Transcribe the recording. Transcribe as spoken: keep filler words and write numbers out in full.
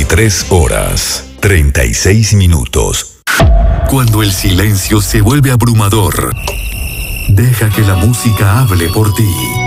veintitrés horas, treinta y seis minutos. Cuando el silencio se vuelve abrumador, deja que la música hable por ti.